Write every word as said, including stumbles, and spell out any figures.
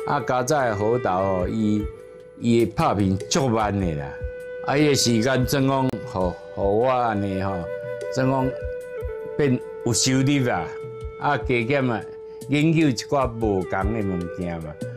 啊，加早的好豆哦，伊伊拍片足慢的啦，啊，伊个时间怎讲，互互我安尼吼，怎讲变有收入啊，啊，加减啊，研究一寡无共的物件嘛。